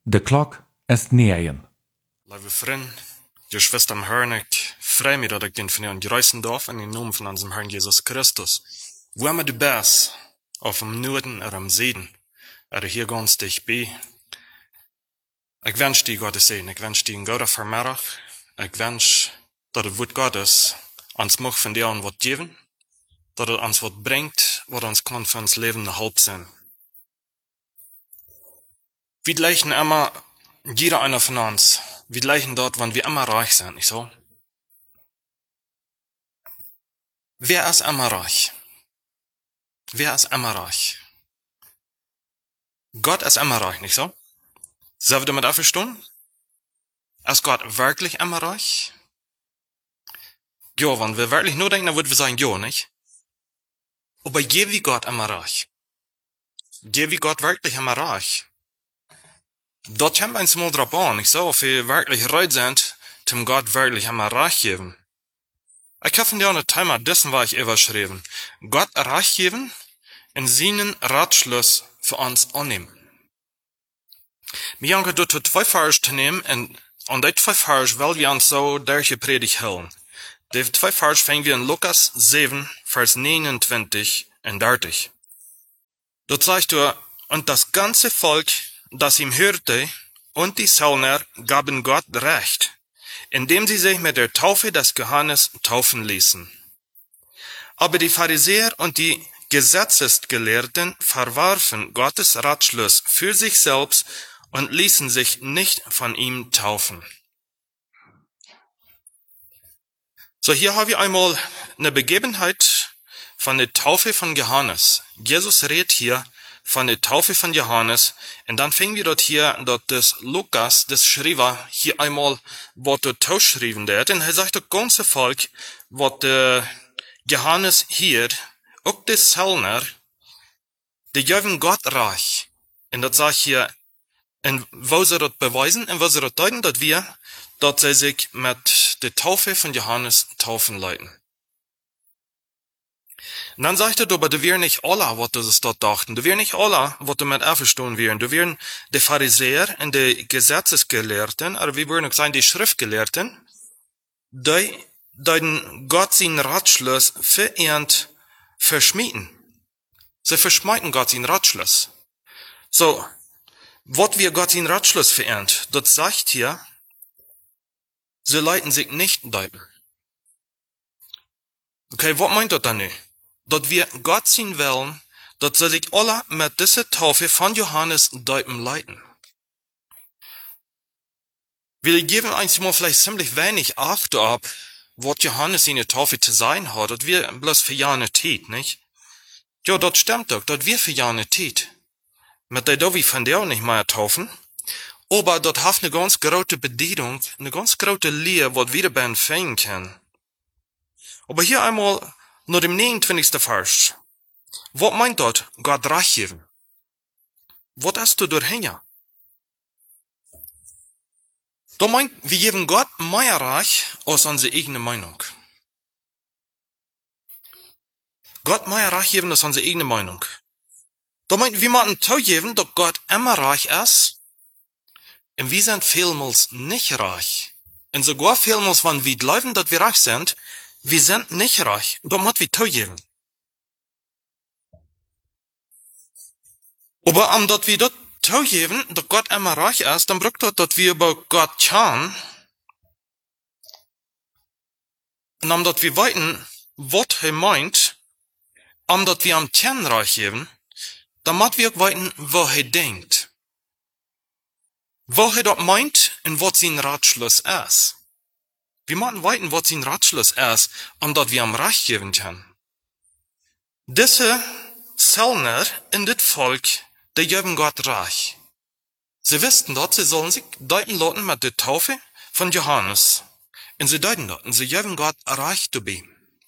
De klok est 9. Lieve vriend, je schwester am Herrn, ik vrij me dat ik den van jou gereisen darf in de naam van onze Herrn Jesus Christus. Wo immer du bist, auf dem Norden oder am Süden, oder hier ganz dichtbij. Ik wens dir Gottes Segen, ik wens dir een goede vermiddag. Ik wens dat het woord Gottes ons mag van dir wat geven, dat het ons wat brengt, wat ons kan für ons Leben eine Hulp sein. Wir gleichen immer, jeder einer von uns, wir gleichen dort, wann wir immer reich sind, nicht so? Wer ist immer reich? Wer ist immer reich? Gott ist immer reich, nicht so? Sollen wir damit aufstehen? Ist Gott wirklich immer reich? Ja, wenn wir wirklich nur denken, dann würden wir sagen, ja, nicht? Aber je wie Gott immer reich? Je wie Gott wirklich immer reich? Dort kommt eins mal drauf an, nicht so? Ob wir wirklich reich sind, zum Gott wirklich immer reich geben. Ich habe von dir eine Thema dessen war ich überschrieben. Gott reich geben und seinen Ratschluss für uns annehmen. Wir haben dort zwei Vers zu nehmen und die zwei Vers wollen wir uns so durch die Predigt hören. Die zwei Vers fangen wir in Lukas 7, Vers 29 und 30. Dort sagt er, und das ganze Volk, das ihm hörte, und die Zöllner gaben Gott Recht, indem sie sich mit der Taufe des Johannes taufen ließen. Aber die Pharisäer und die Gesetzesgelehrten verwarfen Gottes Ratschluss für sich selbst und ließen sich nicht von ihm taufen. So, hier haben wir einmal eine Begebenheit von der Taufe von Johannes. Jesus redet hier von der Taufe von Johannes, und dann fingen wir dort hier, dort des Lukas, des Schreiber, hier einmal, was dort ausschrieben wird, und er sagt, das ganze Volk, was Johannes hier, auch die Zöllner, die geben Gott reich. Und das sagt hier, und wo sie das beweisen, und wo sie das deuten, dass sie sich mit der Taufe von Johannes taufen leiten. Und dann sagt er, aber du wirst nicht alle, was sie dort dachten. Du wirst nicht alle, was du mit auferstehen wirst. Du wirst die Pharisäer und die Gesetzesgelehrten, oder wie würden auch sagen, die Schriftgelehrten, die Gott seinen Ratschluss für ihn verschmieden. Sie verschmeiden Gott seinen Ratschluss. So, was wir Gott seinen Ratschluss für ihn, das sagt hier, sie leiten sich nicht deuten. Okay, was meint das dann nicht? Dass wir Gott sehen wollen, dass sie sich alle mit dieser Taufe von Johannes deuten leiten. Wir geben einmal vielleicht ziemlich wenig Acht ab, was Johannes in der Taufe zu sein hat, dass wir bloß für Jahre tät, nicht? Ja, das stimmt doch, dass wir für Jahre tät. Mit der Dovi von der auch nicht mehr taufen. Aber das hat eine ganz große Bedienung, eine ganz große Lehre, was wir dabei empfangen können. Aber hier einmal, nur dem 29. Vers. Was meint dort Gott reich geben? Was hast du dorthin? Da meint, wir geben Gott mehr reich als unsere eigene Meinung. Gott mehr reich geben als unsere eigene Meinung. Da meint, wir machen zugeben, dass Gott immer reich ist. Und wir sind vielmals nicht reich. Und sogar vielmals, wenn wir glauben, dass wir reich sind, wir sind nicht reich. Da muss wir zugeben. Aber dass wir dort zugeben, dass Gott immer reich ist, dann braucht das, dass wir über Gott schauen. Und dass wir weiten, was er meint, dass wir am Tien reich geben, dann müssen wir auch weiten, was er denkt. Was er dort meint und was sein Ratschluss ist. Wir müssen weiten, was sein Ratschluss ist, dass wir am reich geben können. Diese Zöllner in das Volk, die geben Gott reich. Sie wissen dort, sie sollen sich deuten lassen mit der Taufe von Johannes. Und sie deuten dort, und sie geben Gott reich dabei.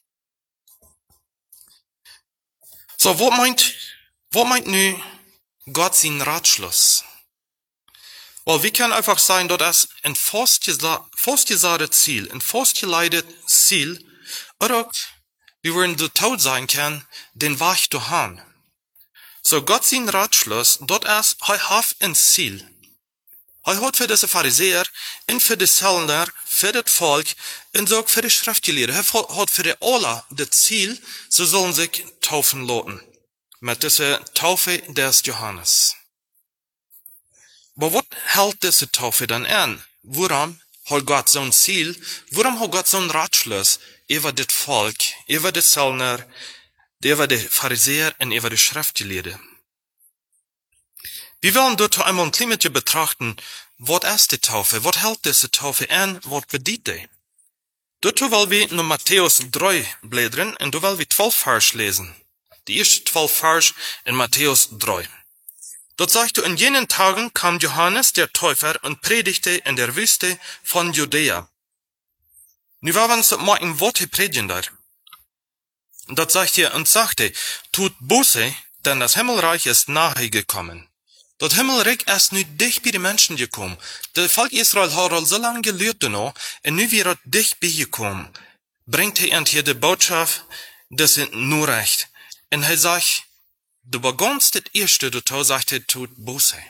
So, was meint nun Gott sein Ratschluss? Weil wir können einfach sagen, dass es ein festgesagtes Ziel, ein festgeleitet Ziel, oder wir würden der Tod sein können, den Weg zu haben. So Gott sein Ratschluss, dort ist, er hat ein Ziel. Hij hat für diese Pharisäer und für die Zöllner, für das Volk und auch für die Schriftgelehrten. Er hat für die alle das Ziel, sie sollen sich taufen lassen. Mit dieser Taufe des Johannes. Aber was hält diese Taufe dann an? Warum hat Gott so ein Ziel? Warum hat Gott so ein Ratschluss über das Volk, über die Zöllner, über die Pharisäer und über die Schriftgelehrten? Wir wollen dort einmal ein klein betrachten, was ist die Taufe? Was hält diese Taufe an? Was bedeutet die? Dort wollen wir nur Matthäus 3 blättern und da wollen wir 12 Vers lesen. Die ersten 12 Vers in Matthäus 3. Dort sagt er, in jenen Tagen kam Johannes der Täufer und predigte in der Wüste von Judäa. Nu wollen wir uns mal ein Wort predigen da. Dort sagt er und sagte, tut Buße, denn das Himmelreich ist nahe gekommen. Das Himmelreich ist nu dicht bei den Menschen gekommen. Das Volk Israel hat so lange gelehrt noch, und nu wird dicht bei gekommen. Bringt er hier die Botschaft, das ist nur recht. Und er sagt, du begonnst das erste, du sagt er, tut Buße.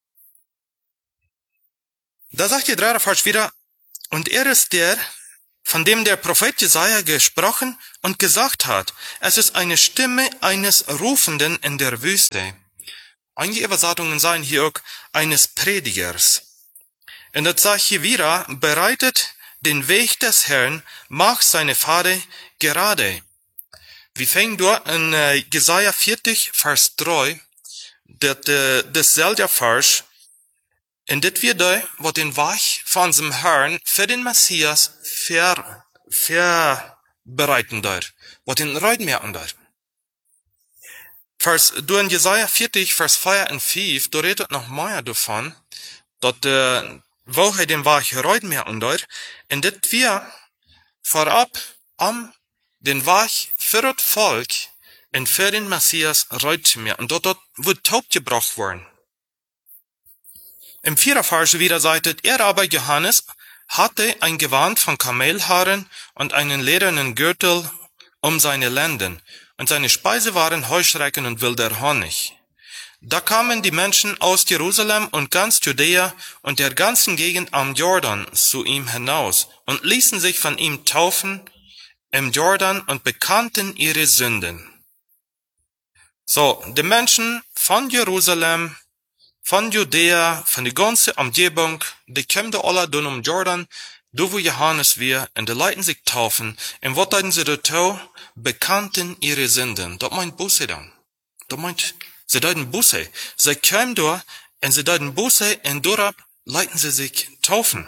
Da sagt der 3. Vers wieder, und er ist der, von dem der Prophet Jesaja gesprochen und gesagt hat, es ist eine Stimme eines Rufenden in der Wüste. Einige Übersetzungen sagen hier auch eines Predigers. Und das sagt hier wieder, bereitet den Weg des Herrn, macht seine Pfade gerade. Wir fangen dort in Jesaja 40, Vers 3, dasselbe Vers, und das wird da, was den Weg von unserem Herrn für den Messias bereiten dort, was den Reutmerken dort. Du in Jesaja 40, Vers 4 und 5, da redet noch mehr davon, dass wo er den Weg Reutmerken dort, und das wir vorab den Weg für das Volk und für den Messias Reutmerken, dort wird taub gebracht worden. Im 4. Vers wieder sagt er aber Johannes hatte ein Gewand von Kamelhaaren und einen ledernen Gürtel um seine Lenden, und seine Speise waren Heuschrecken und wilder Honig. Da kamen die Menschen aus Jerusalem und ganz Judäa und der ganzen Gegend am Jordan zu ihm hinaus und ließen sich von ihm taufen im Jordan und bekannten ihre Sünden. So, die Menschen von Jerusalem, von Judäa, von der ganzen Umgebung, die kommen da alle durch um Jordan, da wo Johannes wir, und die leiten sich taufen, und was leiten sie dort tau? Bekannten ihre Sünden. Das meint Buße dann. Das meint, sie leiten Buße. Sie kommen da, und sie leiten Buße, und dort leiten sie sich taufen.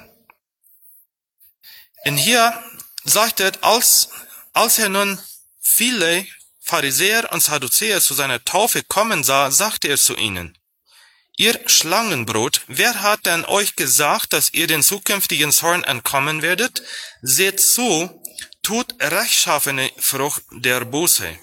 Und hier sagt er, als er nun viele Pharisäer und Sadduzäer zu seiner Taufe kommen sah, sagte er zu ihnen, ihr Schlangenbrot, wer hat denn euch gesagt, dass ihr den zukünftigen Zorn entkommen werdet? Seht zu, tut rechtschaffene Frucht der Buße.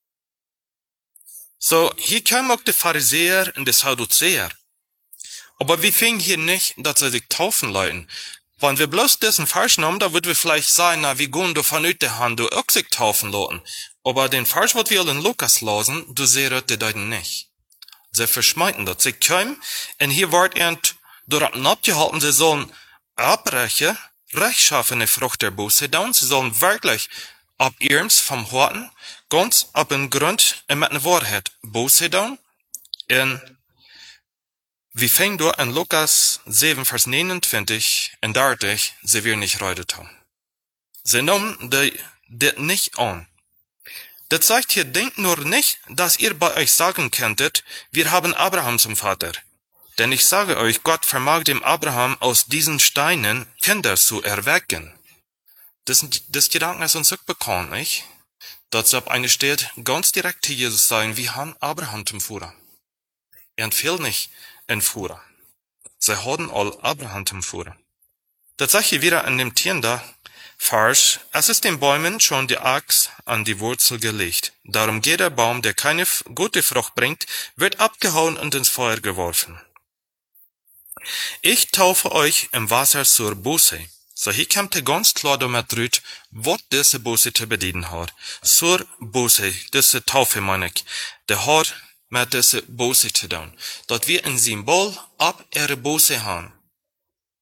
So, hier kommen auch die Pharisäer und die Sadduzäer. Aber wir finden hier nicht, dass sie sich taufen leiten. Wenn wir bloß dessen Vers nehmen, da würden wir vielleicht sagen, na, wir gehen da von heute an, du auch sich taufen lassen. Aber den Vers, was wir in Lukas lesen, du seht, die deuten nicht. Sie verschmeiten das. Sie kommen, und hier wird dort abgehalten, sie sollen abbrechen, rechtschaffene Frucht der Buße down. Sie sollen wirklich ab ihrem vom Horten, ganz ab den Grund, und mit einer Wahrheit Buße down. Und wir fangen dort in Lukas 7, Vers 29, und 30, sie werden nicht redet haben. Sie nehmen das nicht an. Das sagt hier, denkt nur nicht, dass ihr bei euch sagen könntet, wir haben Abraham zum Vater. Denn ich sage euch, Gott vermag dem Abraham aus diesen Steinen Kinder zu erwecken. Das Gedanken ist uns auch bekannt, nicht? Dazu ab eine steht, ganz direkt zu Jesus sagen, wir haben Abraham zum Führer. Er empfiehlt nicht ein Führer. Sie haben all Abraham zum Führer. Das sagt hier wieder an dem Tieren da, Vers, es ist den Bäumen schon die Axt an die Wurzel gelegt. Darum jeder Baum, der keine gute Frucht bringt, wird abgehauen und ins Feuer geworfen. Ich taufe euch im Wasser zur Buße. So hier kommt ganz klar damit rüt, was diese Buße zu bedienen hat. Zur Buße, diese Taufe meine ich, der hat mit diese Buße zu tun. Dort wir ein Symbol ab ihre Buße haben.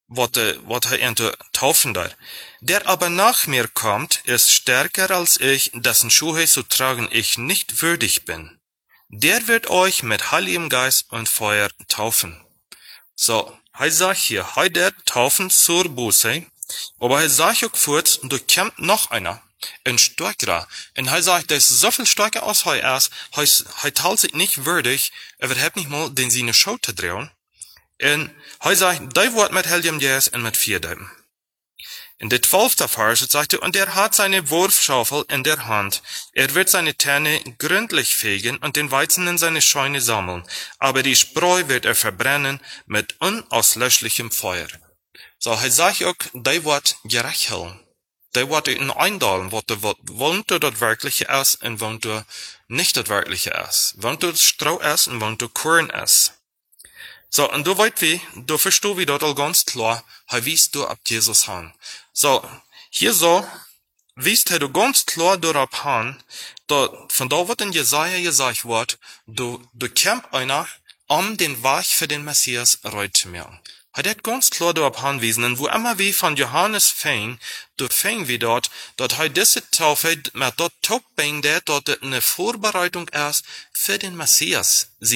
wat hij in te taufen daar. Der aber nach mir kommt, ist stärker als ich, dessen Schuhe zu tragen ich nicht würdig bin. Der wird euch mit Heiligem Geist und Feuer taufen. So, hij sagt hier, hij der taufen zur Buße, aber hij sagt auch kurz, du kommt noch einer, ein Stärkerer. Und hij sagt, der ist so viel stärker als hij ist, hij teilt sich nicht würdig, überhaupt nicht mal den seine Schau zu drehen. Und hij sagt, der wird mit Heiligem Geist und mit Vierdeuten. In der 12. Vers sagt er, und er hat seine Wurfschaufel in der Hand. Er wird seine Terne gründlich fegen und den Weizen in seine Scheune sammeln. Aber die Spreu wird er verbrennen mit unauslöschlichem Feuer. So, er sagt auch, der wird gerechelt. Der wird in eindalen, was wohnt das Wirkliche ist und wohnt nicht das Wirkliche ist. Wohnt das Stroh ist und wohnt das Korn ist. So, und du weißt wie, du verstehst wie dort all ganz klar, er wies du ab Jesus han. So, hier so, wiest du ganz klar darauf han, von da wird in Jesaja gesagt wird, du kämpft einer, den Weg für den Messias reit zu machen. Er hat ganz klar darauf angewiesen, und wo immer wie von Johannes fing, du fing wie dort er diese Taufe mit dort Taubbein, dort eine Vorbereitung ist für den Messias.